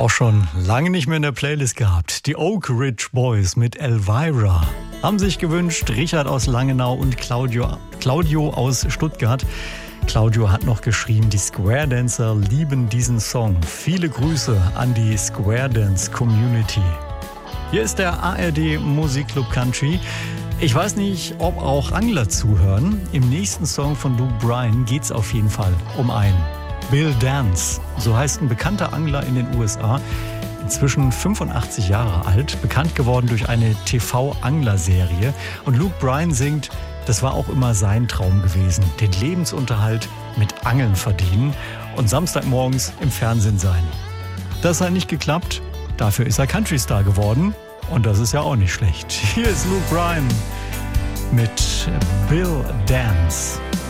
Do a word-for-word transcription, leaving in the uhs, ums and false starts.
Auch schon lange nicht mehr in der Playlist gehabt. Die Oak Ridge Boys mit Elvira haben sich gewünscht. Richard aus Langenau und Claudio, Claudio aus Stuttgart. Claudio hat noch geschrieben, die Square Dancer lieben diesen Song. Viele Grüße an die Square Dance Community. Hier ist der A R D Musikclub Country. Ich weiß nicht, ob auch Angler zuhören. Im nächsten Song von Luke Bryan geht es auf jeden Fall um einen Bill Dance. So heißt ein bekannter Angler in den U S A. Inzwischen fünfundachtzig Jahre alt, bekannt geworden durch eine T V-Anglerserie. Und Luke Bryan singt, das war auch immer sein Traum gewesen, den Lebensunterhalt mit Angeln verdienen und Samstagmorgens im Fernsehen sein. Das hat nicht geklappt, dafür ist er Countrystar geworden und das ist ja auch nicht schlecht. Hier ist Luke Bryan mit Bill Dance.